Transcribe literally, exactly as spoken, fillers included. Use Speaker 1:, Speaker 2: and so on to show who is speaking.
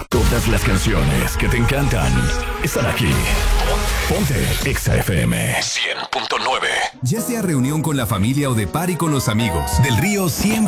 Speaker 1: Todas las canciones que te encantan están aquí. Ponte Exa F M cien punto nueve.
Speaker 2: Ya sea reunión con la familia o de party con los amigos, Del Río siempre